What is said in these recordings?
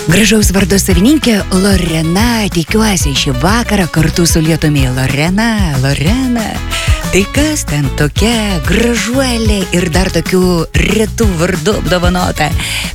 Gražaus vardo savininkė Lorena, tikiuosi šį vakarą kartu su lietumi. Lorena, tai kas ten tokia gražuolė ir dar tokių retų vardų apdovanota?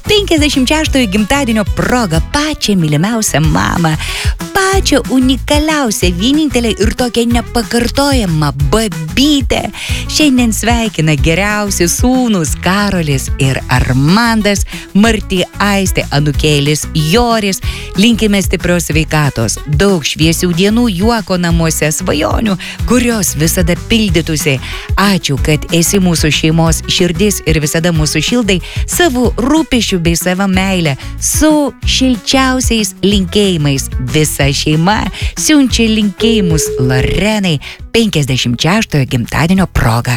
56 gimtadienio proga pačią mylimiausią mamą, pačią unikaliausią, vienintelę ir tokią nepakartojamą babytę. Šiandien sveikina geriausi sūnus Karolis ir Armandas, Marti, Aistė, anūkėlis Joris. Linkime stiprios sveikatos, daug šviesių dienų, juoko namuose, svajonių, kurios visada pildytųsi. Ačiū, kad esi mūsų šeimos širdis ir visada mūsų šildai savo rūpesčių bei savo meilę. Su šilčiausiais linkėjimais visa šeima siunčia linkėjimus Lorenai 56 gimtadienio proga.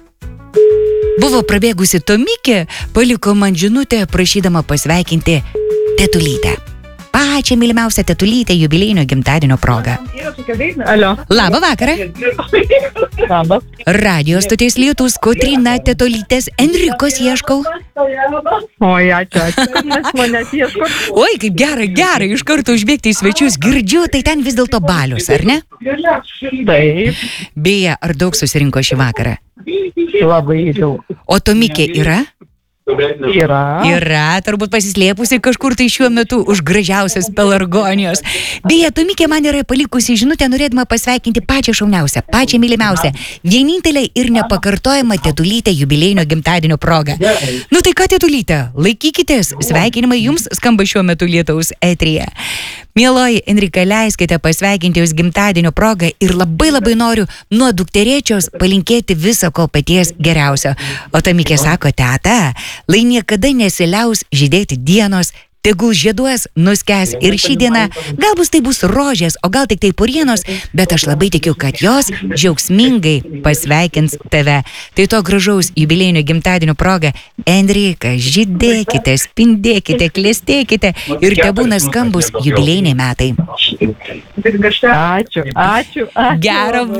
Buvo prabėgusi Tomikė, paliko man žinutę prašydama pasveikinti tetulytę. Pačią mylimiausią tetulytę jubiliejinio gimtadienio proga. Alio. Labą vakarą. Labas. Radio stoties Lietus, Kotryna, tetulytės Enrikos ieškau. Oi, ačiū. Manęs ieško. Oi, kaip gerai, iš karto užbėgti į svečius. Girdžiu, tai ten vis dėlto balius, ar ne? Taip, Beje, ar daug susirinko šį vakarą? labai daug. O Tomikė yra? Yra. Yra, turbūt pasislėpusi kažkur tai šiuo metu už gražiausios pelargonijos. Beje, Tomikė man yra palikusi žinutę, norėdama pasveikinti pačią šauniausią, pačią mylimiausią, vienintelę ir nepakartojamą tetulytę jubiliejinio gimtadienio proga. Nu tai ką, tetulytė, laikykitės, sveikinimai jums skamba šiuo metu Lietaus eteryje. Mieloji Enrika, leiskite pasveikinti jūs gimtadienio progą ir labai noriu nuo dukterėčios palinkėti viso ko paties geriausio. O Tomikė sako, teta, lai niekada nesiliaus žydėti dienos, tegul žieduos nuskęs ir šį dieną, galbūt tai bus rožės, o gal tik tai purienos, bet aš labai tikiu, kad jos džiaugsmingai pasveikins tave. Tai to gražaus jubiliejinio gimtadienio proga, Enrika, žydėkite, spindėkite, klestėkite ir tebūna skambus jubiliejiniai metai. Ačiū. Gero